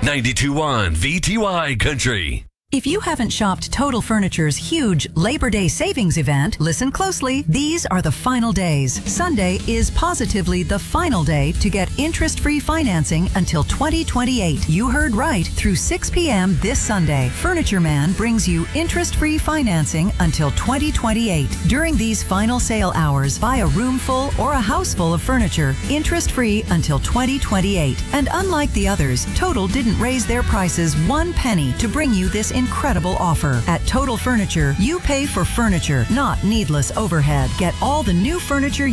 92.1 VTY Country. If you haven't shopped Total Furniture's huge Labor Day savings event, listen closely. These are the final days. Sunday is positively the final day to get interest-free financing until 2028. You heard right. Through 6 p.m. this Sunday, Furniture Man brings you interest-free financing until 2028. During these final sale hours, buy a room full or a house full of furniture, interest-free until 2028. And unlike the others, Total didn't raise their prices 1 penny to bring you this incredible offer. At Total Furniture, you pay for furniture, not needless overhead. Get all the new furniture